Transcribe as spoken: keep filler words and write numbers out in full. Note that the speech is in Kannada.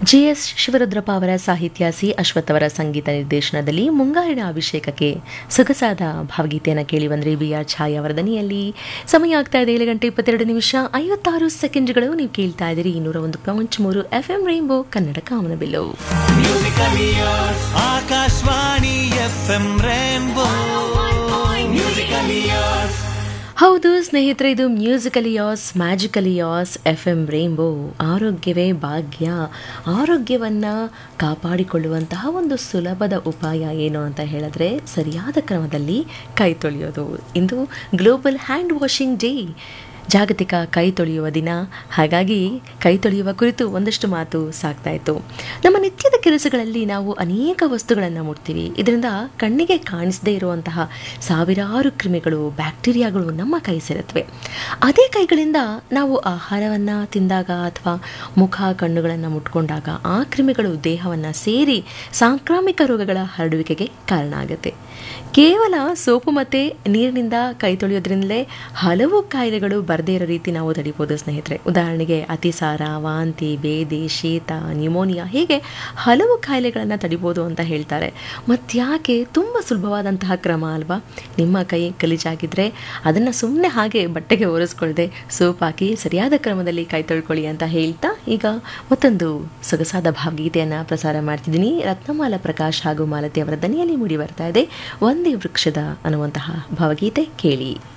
ಜೆ ಎಸ್ ಶಿವರುದ್ರಪ್ಪ ಅವರ ಸಾಹಿತ್ಯ, ಸಿ ಅಶ್ವಥ್ ಅವರ ಸಂಗೀತ ನಿರ್ದೇಶನದಲ್ಲಿ ಮುಂಗಾರಿನ ಅಭಿಷೇಕಕ್ಕೆ ಸೊಗಸಾದ ಭಾವಗೀತೆಯನ್ನು ಕೇಳಿ ಬಂದ್ರಿ ಬಿ ಆರ್ ಛಾಯಾ ಅವರ ದನಿಯಲ್ಲಿ. ಸಮಯ ಆಗ್ತಾ ಇದೆ ಏಳು ಗಂಟೆ ಇಪ್ಪತ್ತೆರಡು ನಿಮಿಷ ಐವತ್ತಾರು ಸೆಕೆಂಡ್ಗಳು. ನೀವು ಕೇಳ್ತಾ ಇದ್ದೀರಿ ಇನ್ನೂರ ಒಂದು ಪಾಯಿಂಟ್ ಮೂರು ಎಫ್ ಎಂ ರೈನ್ಬೋ ಕನ್ನಡ ಕಾಮನಬಿಲ್ಲು. ಆಕಾಶವಾಣಿ ಎಫ್ ಎಂ ರೈನ್ಬೋ ಹೌದು ಸ್ನೇಹಿತರೆ, ಇದು musically as magically as F M rainbow. ಆರೋಗ್ಯವೇ ಭಾಗ್ಯ. ಆರೋಗ್ಯವನ್ನು ಕಾಪಾಡಿಕೊಳ್ಳುವಂತಹ ಒಂದು ಸುಲಭದ ಉಪಾಯ ಏನು ಅಂತ ಹೇಳಿದ್ರೆ ಸರಿಯಾದ ಕ್ರಮದಲ್ಲಿ ಕೈ ತೊಳೆಯೋದು. ಇಂದು ಗ್ಲೋಬಲ್ ಹ್ಯಾಂಡ್ ವಾಷಿಂಗ್ ಡೇ, ಜಾಗತಿಕ ಕೈ ತೊಳೆಯುವ ದಿನ. ಹಾಗಾಗಿ ಕೈ ತೊಳೆಯುವ ಕುರಿತು ಒಂದಷ್ಟು ಮಾತು ಸಾಕ್ತಾ ಇತ್ತು. ನಮ್ಮ ನಿತ್ಯದ ಕೆಲಸಗಳಲ್ಲಿ ನಾವು ಅನೇಕ ವಸ್ತುಗಳನ್ನು ಮುಟ್ತೀವಿ. ಇದರಿಂದ ಕಣ್ಣಿಗೆ ಕಾಣಿಸದೇ ಇರುವಂತಹ ಸಾವಿರಾರು ಕ್ರಿಮಿಗಳು, ಬ್ಯಾಕ್ಟೀರಿಯಾಗಳು ನಮ್ಮ ಕೈ ಸೇರುತ್ತವೆ. ಅದೇ ಕೈಗಳಿಂದ ನಾವು ಆಹಾರವನ್ನು ತಿಂದಾಗ ಅಥವಾ ಮುಖ ಕಣ್ಣುಗಳನ್ನು ಮುಟ್ಕೊಂಡಾಗ ಆ ಕ್ರಿಮಿಗಳು ದೇಹವನ್ನು ಸೇರಿ ಸಾಂಕ್ರಾಮಿಕ ರೋಗಗಳ ಹರಡುವಿಕೆಗೆ ಕಾರಣ ಆಗುತ್ತೆ. ಕೇವಲ ಸೋಪು ಮತ್ತು ನೀರಿನಿಂದ ಕೈ ತೊಳೆಯೋದ್ರಿಂದಲೇ ಹಲವು ಕಾಯಿಲೆಗಳು ಬರದೇ ಇರೋ ರೀತಿ ನಾವು ತಡಿಬೋದು ಸ್ನೇಹಿತರೆ. ಉದಾಹರಣೆಗೆ ಅತಿಸಾರ, ವಾಂತಿ, ಬೇದಿ, ಶೀತ, ನ್ಯೂಮೋನಿಯಾ ಹೀಗೆ ಹಲವು ಕಾಯಿಲೆಗಳನ್ನು ತಡಿಬೋದು ಅಂತ ಹೇಳ್ತಾರೆ. ಮತ್ತ್ಯಾಕೆ? ತುಂಬ ಸುಲಭವಾದಂತಹ ಕ್ರಮ ಅಲ್ವಾ? ನಿಮ್ಮ ಕೈ ಗಲೀಜಾಗಿದ್ದರೆ ಅದನ್ನು ಸುಮ್ಮನೆ ಹಾಗೆ ಬಟ್ಟೆಗೆ ಒರೆಸ್ಕೊಳ್ಳದೆ ಸೋಪ್ ಹಾಕಿ ಸರಿಯಾದ ಕ್ರಮದಲ್ಲಿ ಕೈ ತೊಳ್ಕೊಳ್ಳಿ ಅಂತ ಹೇಳ್ತಾ ಈಗ ಮತ್ತೊಂದು ಸೊಗಸಾದ ಭಾವಗೀತೆಯನ್ನು ಪ್ರಸಾರ ಮಾಡ್ತಿದ್ದೀನಿ. ರತ್ನಮಾಲ ಪ್ರಕಾಶ್ ಹಾಗೂ ಮಾಲತಿ ಅವರ ದನಿಯಲ್ಲಿ ಮೂಡಿ ಬರ್ತಾ ಇದೆ ಒಂದೇ ವೃಕ್ಷದ ಅನ್ನುವಂತಹ ಭಾವಗೀತೆ. ಕೇಳಿ.